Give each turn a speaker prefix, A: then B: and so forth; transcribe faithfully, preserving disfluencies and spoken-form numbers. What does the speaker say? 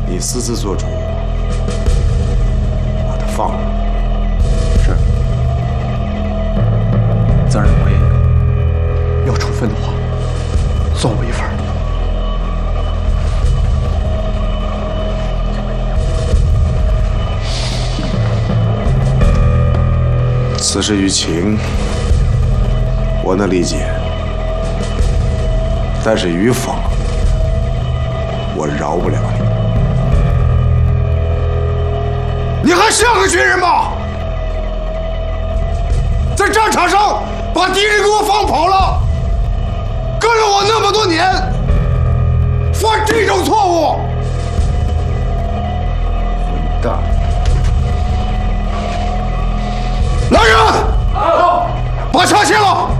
A: 你私自做主，把他放了。
B: 是。暂认为，要处分的话，算我一份。
A: 此事于情，我能理解，但是于法，我饶不了你。你还像个军人吗？在战场上把敌人给我放跑了，跟了我那么多年，犯这种错误，混蛋！来人，把枪卸了！